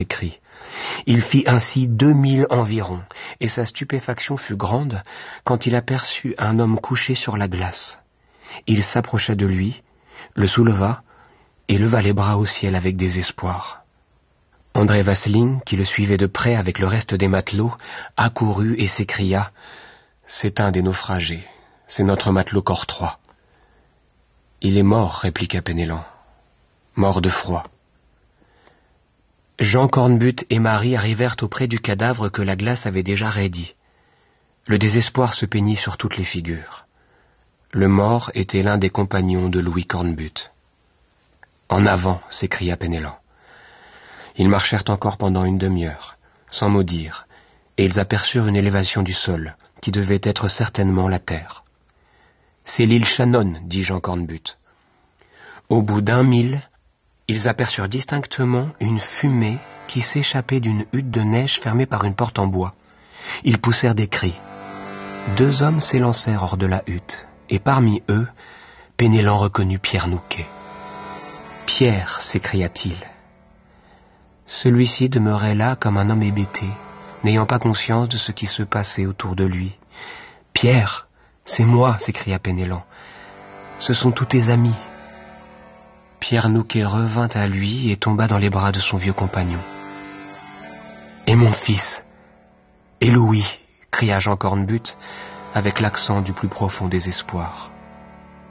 cris. Il fit ainsi 2000 environ, et sa stupéfaction fut grande quand il aperçut un homme couché sur la glace. Il s'approcha de lui, le souleva et leva les bras au ciel avec désespoir. André Vasling, qui le suivait de près avec le reste des matelots, accourut et s'écria « C'est un des naufragés, c'est notre matelot Cortrois. » « Il est mort, répliqua Penellan. « Mort de froid. » Jean Cornbutte et Marie arrivèrent auprès du cadavre que la glace avait déjà raidi. Le désespoir se peignit sur toutes les figures. Le mort était l'un des compagnons de Louis Cornbutte. « En avant !» s'écria Penellan. Ils marchèrent encore pendant une demi-heure, sans mot dire, et ils aperçurent une élévation du sol, qui devait être certainement la terre. « C'est l'île Shannon, dit Jean Cornbutte. » Au bout d'1 mille, ils aperçurent distinctement une fumée qui s'échappait d'une hutte de neige fermée par une porte en bois. Ils poussèrent des cris. 2 hommes s'élancèrent hors de la hutte, et parmi eux, Penellan reconnut Pierre Nouquet. « Pierre !» s'écria-t-il. Celui-ci demeurait là comme un homme hébété, n'ayant pas conscience de ce qui se passait autour de lui. « Pierre, c'est moi !» s'écria Penellan. « Ce sont tous tes amis. » Pierre Nouquet revint à lui et tomba dans les bras de son vieux compagnon. « Et mon fils ! Et Louis !» cria Jean Cornbutte avec l'accent du plus profond désespoir.